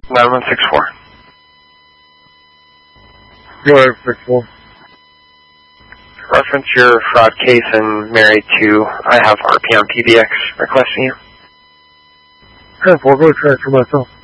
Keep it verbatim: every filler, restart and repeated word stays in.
nine one six four. Go ahead, six four. Reference your fraud case and married to, I have R P on P B X requesting you. ten four, go transfer myself.